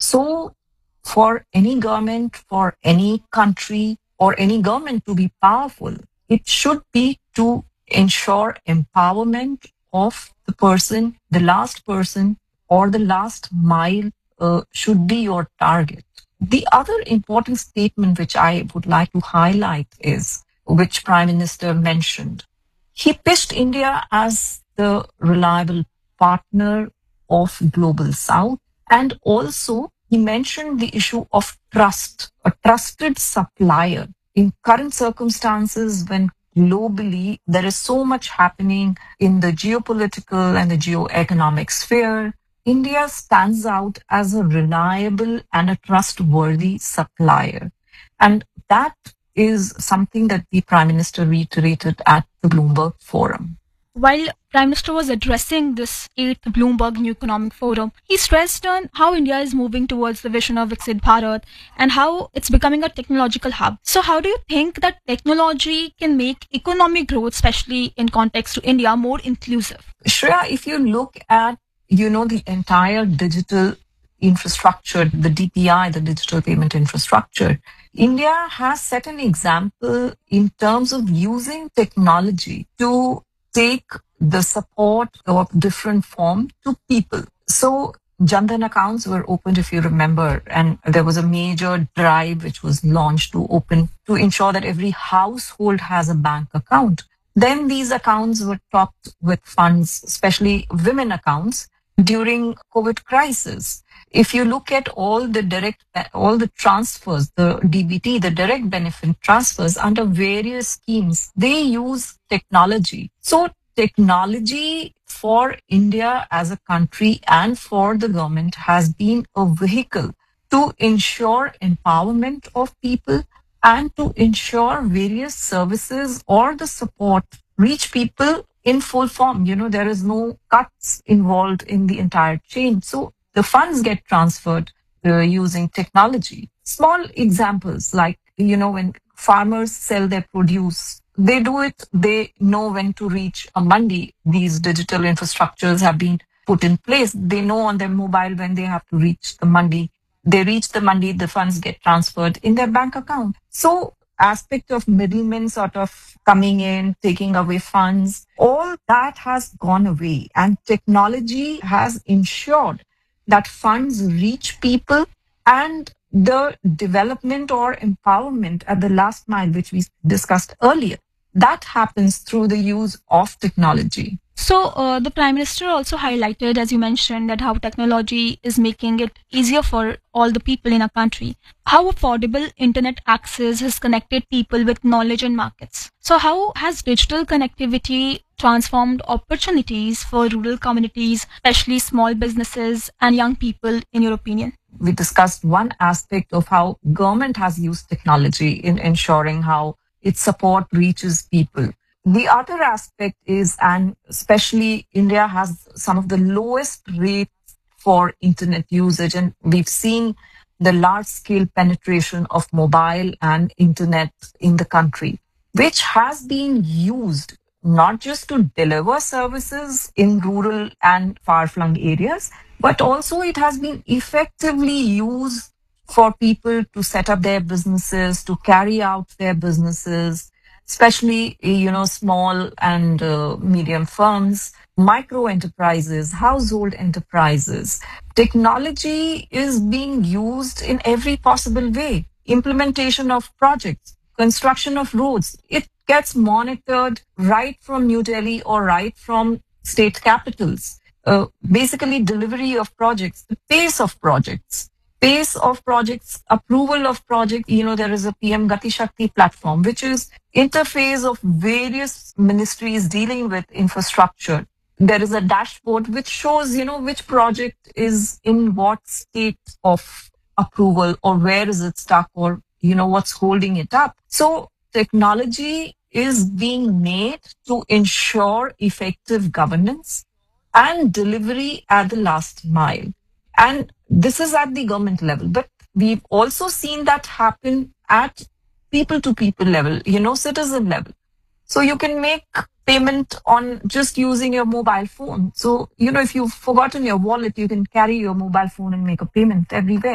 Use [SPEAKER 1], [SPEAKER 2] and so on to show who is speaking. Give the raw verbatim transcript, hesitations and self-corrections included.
[SPEAKER 1] So for any government, for any country, or any government to be powerful, it should be to ensure empowerment of the person, the last person, or the last mile uh, should be your target. The other important statement which I would like to highlight is, which Prime Minister mentioned. He pitched India as the reliable partner of Global South. And also, he mentioned the issue of trust, a trusted supplier. In current circumstances, when globally there is so much happening in the geopolitical and the geoeconomic sphere, India stands out as a reliable and a trustworthy supplier. And that is something that the Prime Minister reiterated at the Bloomberg Forum.
[SPEAKER 2] While Prime Minister was addressing this eighth Bloomberg New Economic Forum, he stressed on how India is moving towards the vision of Viksit Bharat and how it's becoming a technological hub. So how do you think that technology can make economic growth, especially in context to India, more inclusive?
[SPEAKER 1] Shreya, if you look at, you know, the entire digital infrastructure, the D P I, the digital payment infrastructure, India has set an example in terms of using technology to take the support of different form to people. So Jan Dhan accounts were opened, if you remember, and there was a major drive which was launched to open to ensure that every household has a bank account. Then these accounts were topped with funds, especially women accounts, during COVID crisis. If you look at all the direct, all the transfers, the D B T, the direct benefit transfers under various schemes, they use technology. So technology for India as a country and for the government has been a vehicle to ensure empowerment of people and to ensure various services or the support reach people in full form. You know, there is no cuts involved in the entire chain. So the funds get transferred uh, using technology. Small examples like, you know, when farmers sell their produce, they do it, they know when to reach a mandi. These digital infrastructures have been put in place. They know on their mobile when they have to reach the mandi. They reach the mandi, the funds get transferred in their bank account. So aspect of middlemen sort of coming in, taking away funds, all that has gone away. And technology has ensured that funds reach people and the development or empowerment at the last mile, which we discussed earlier, that happens through the use of technology.
[SPEAKER 2] So uh, the Prime Minister also highlighted, as you mentioned, that how technology is making it easier for all the people in our country. How affordable internet access has connected people with knowledge and markets. So how has digital connectivity transformed opportunities for rural communities, especially small businesses and young people, in your opinion?
[SPEAKER 1] We discussed one aspect of how government has used technology in ensuring how its support reaches people. The other aspect is, and especially India has some of the lowest rates for internet usage, and we've seen the large scale penetration of mobile and internet in the country, which has been used not just to deliver services in rural and far-flung areas, but also it has been effectively used for people to set up their businesses, to carry out their businesses, especially, you know, small and uh, medium firms, micro enterprises, household enterprises. Technology is being used in every possible way. Implementation of projects, construction of roads, it gets monitored right from New Delhi or right from state capitals. Uh, basically, delivery of projects, the pace of projects. Pace of projects, approval of projects, you know, there is a P M Gati Shakti platform, which is interface of various ministries dealing with infrastructure. There is a dashboard which shows, you know, which project is in what state of approval or where is it stuck or, you know, what's holding it up. So technology is being made to ensure effective governance and delivery at the last mile. And this is at the government level, but we've also seen that happen at people to people level, you know, citizen level. So you can make payment on just using your mobile phone. So, you know, if you've forgotten your wallet, you can carry your mobile phone and make a payment everywhere.